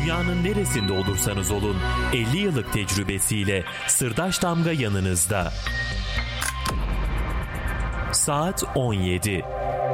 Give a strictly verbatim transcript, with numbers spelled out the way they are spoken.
Dünyanın neresinde olursanız olun elli yıllık tecrübesiyle Sırdaş Damga yanınızda. Saat on yedi.